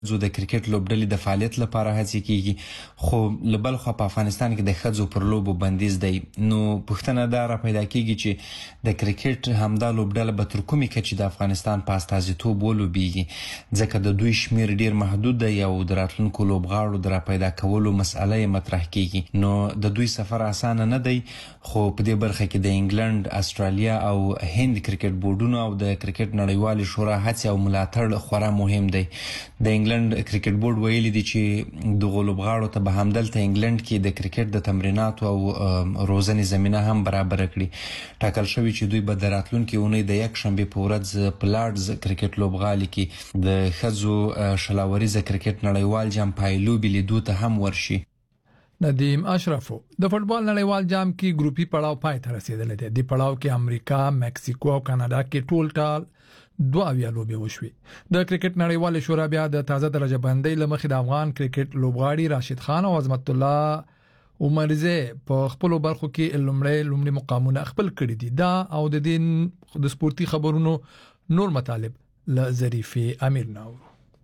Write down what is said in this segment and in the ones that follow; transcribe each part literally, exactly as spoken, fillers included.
زو د کرکټ لوبډلې د فعالیت لپاره هڅې کیږي خو لبل خو په افغانستان کې د خځو پر لوبو بندیز دی نو پښتنه دا را پیدا کیږي چې د کرکټ همدا لوبډله به تر کومې کچې د افغانستان په استازیتوب ولوبیږي ځکه د دوی شمیر ډیر محدود دی او د راتلونکو لوبغاړو د را پیدا کولو مسأله مطرح کیږي نو د دوی سفر اسانه نه دی خو په دې برخه کې د انګلند استرالیا او هند کرکټ بورډونو او د کرکټ نړیوالې شورا هڅې او ملاتړ خورا مهم دی د انګلند کرکټ بورډ ویلي دی چې د لوبغاړو ته به همدلته انګلند کې د کرکټ د تمریناتو او روزنې زمينه هم برابر کړي ټاکل شوی چې دوی به د راتلونکي اونۍ د یک شنبه په ورځ په لارډز کرکټ لوبغالي کې د خزو شلاوریزه کرکټ نړیوال جام پایلوبي لیدو ته هم ورشي. ندیم اشرفو د فوتبال نړیوال جام کې ګروپي پړاو پای ته رسیدلی دی. د پړاو کې امریکا، مکسیکو او کاناډا کې ټول ټال دوه اویا لوبې وشوي. د کرکټ نړیوال شورا بیا د تازه درجه بندۍ لمخې د افغان کرکټ لوبغاړي راشد خان او عظمت الله عمرزه په خپل برخو کې لومړی لومړي مقامونه خپل کړي دي. دا او د دین د سپورتي خبرونو نور مطالب ل ظریفي امیر ناو.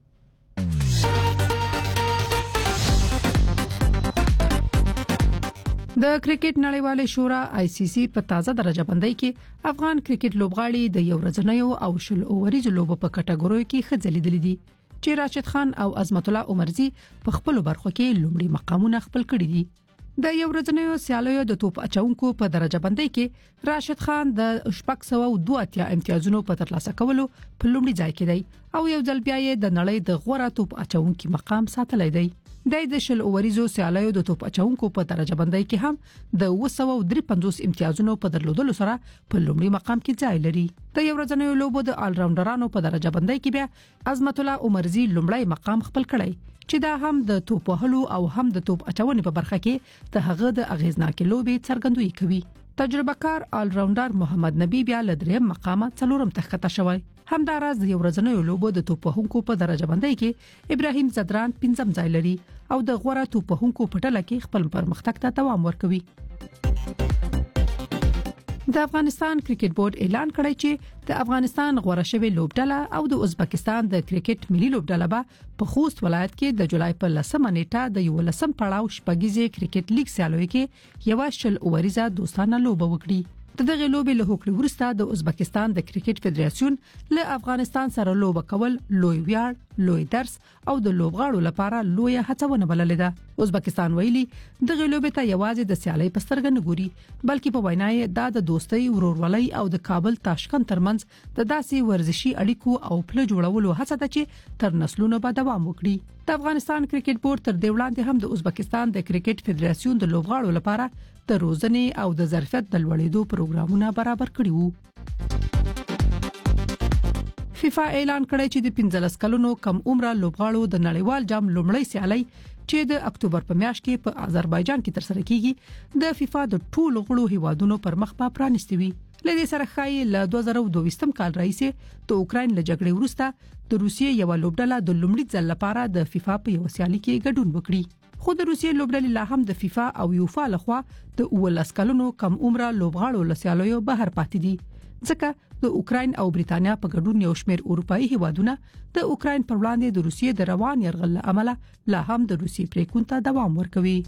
د کرکټ نړیوال شورا آی سی سی په تازه درجه بندۍ کې افغان کرکټ لوبغاړي د یو ورځنیو او شل اووريز لوبو په کټګوري کې خځلیدل دي چې راشد خان او عظمت الله عمرزي په خپل برخو کې لومړي مقامونه خپل کړي دي. د یو ورځنیو سیالیو د توپ اچونکو په درجه بندۍ کې راشد خان د شپږ سوه دوه اتیا امتیازونو په ترلاسه کولو په لومړي ځای کې دی او یو ځل بیا یې د نړۍ د غوړه توپ اچونکو مقام ساتلی دی. د شل اووریزو سیالیو د توپ اچونکو په درجه بندۍ کې هم د اوه سوه درې پنځوس امتیازونو په درلودلو سره په لومړي مقام کې ځای لري. د یو ورځنیو لوبو د آل راونډرانو په درجه بندۍ کې بیا عظمت الله عمرزي لومړی مقام خپل کړی چې دا هم د توپ وهلو او هم د توپ اچونې په برخه کې د هغه د اغیزناکې لوبي څرګندوي کوي. تجربه کار آل راونډر محمد نبی بیا لدریم مقامه څلورم تخته شوی. همداراز د یو ورځنیو لوبو د توپ وهونکو په درجه بندۍ کې ابراهیم زدران پنځم ځای لري او د غوړه توپ وهونکو په ټله کې خپل پرمختګ ته دوام ورکوي. د افغانستان کرکټ بورډ اعلان کړی چې د افغانستان غوړه شوی لوبډله او د ازبکستان د کرکټ ملي لوبډله به په خوست ولایت کې د جولای په لسمه نیټه د یو لسم پړاو شپږیزې کرکټ لیګ سیالیو کې یو شل اووریزه دوستانه لوبه وکړي. د دغه لوبې له هوکړې وروسته د ازبکستان د کرکټ فدراسیون له افغانستان سره لوبه کول لوی ویاړ، لوی درس او د لوبغاړو لپاره لوی هڅونه بللې ده. ازبکستان ویلي دغه لوبې ته یوازې د سیالي په سترګه نه ګوري بلکې په وینای دا د دوستۍ، ورورولۍ او د کابل تاشکند ترمنځ د داسې ورزشي اړیکو او پل جوړولو هڅه ده چې تر نسلونو به دوام وکړي. د افغانستان کرکټ بورډ تر دې وړاندې هم د ازبکستان د کرکټ فدراسیون د لوبغاړو لپاره د روزنې او د ظرفیت د لوړېدو پروګرامونه برابر کړي وو. فیفا اعلان کړی چې د پنځلس کلونو کم عمره لوبغاړو د نړیوال جام لومړی سیالي چې د اکتوبر په میاشت کې په آذربایجان کې ترسره کیږي د فیفا د ټولو غړو هیوادونو پر مخ په پرانیستي وي. لدې سره خای له دوه زره دوه کال راځي د اوکراین له جګړې وروسته د روسیې یو لوبډله د لومړي ځل لپاره د فیفا په یو سیالي کې ګډون وکړي. خو د روسیې لوبډلې لا هم د فیفا او یوفا لخوا د اوولس کلونو کم عمره لوبغاړو لسیالیو بهر پاتې دي ځکه د اوکراین او بریتانیا په ګډون یو شمېر اروپאי هیوادونه د اوکراین پر وړاندې د روسیې د روان یرغل له امله لا هم د روسیې پریکون ته دوام ورکوي.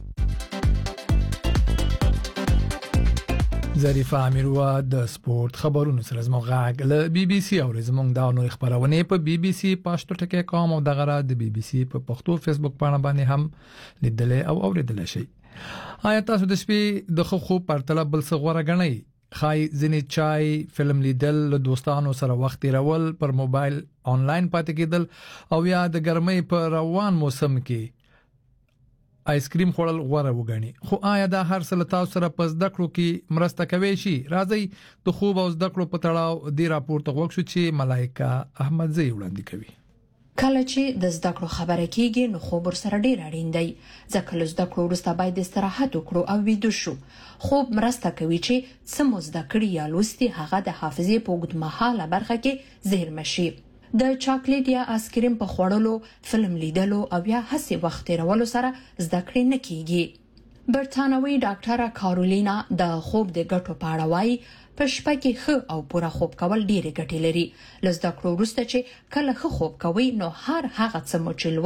ظریفه امیروا د سپورت خبرونو سره زموږ غاګ له بي بي سي او زموږ دا نور خبرونه په بي بي سي پښتو ټکی کوم او دغه را د بي بي سي په پښتو فیسبوک باندې باندې هم لیدل او اوریدل شي. آیا تاسو د شپې د خو خو پرتله بل څه غوړه غنئ؟ خای ځنې چای، فلم لیدل، له دوستانو سره وخت تیرول، پر موبایل آنلاین پاتې کېدل او یا د ګرمۍ په روان موسم کې آیسکریم خوړل غوړه وګڼي. خو آیا دا هر څه تاسو سره په زده کړو کې مرسته کوي شي؟ راځي د خوب او زده کړو په تړاو دی راپورته وګورئ چې ملائکه احمدزی وړاندې کوي. کله چې د زده کړو خبره کیږي نو خوب سره ډیر اړین دی ځکه له زده کړو وروسته باید استراحت وکړو او ویده شو. خوب مرسته کوي چې څه مو زده کړي یا لوستي هغه د حافظې په اوږدمهاله برخه کې زیرمه شي. د چاکلیټ یا آیسکریم په خوړلو، فلم لیدلو او یا هڅې وخت تیرولو سره زده کړې نه کیږي. برتانوي ډاکټره کارولینا د خوب د ګټو په اړه وایي په شپه کې ښه او پوره خوب کول ډېرې ګټې لري. له زده کړو وروسته چې کله ښه خوب کوئ نو هر هغه څه مو چې